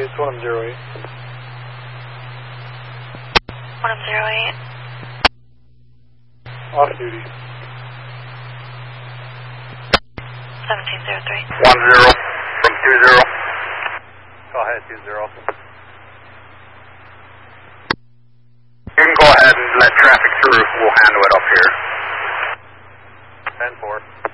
It's 108. 108. Off duty. 1703. 10 from 20. Go ahead, 20. You can go ahead and let traffic through. We'll handle it up here. 10-4.